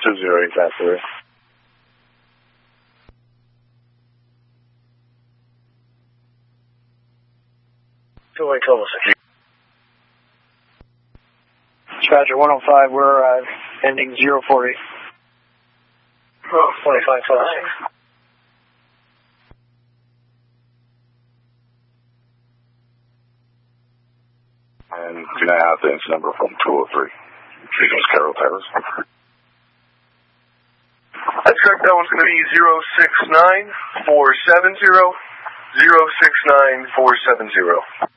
208 Factory. Two-way total 6. Roger, 105, we're ending 048. 25 total 6. And can I have the incident number from 203? Freedom's Carroll Terrace. That's correct. That one's going to be 069470. 069470.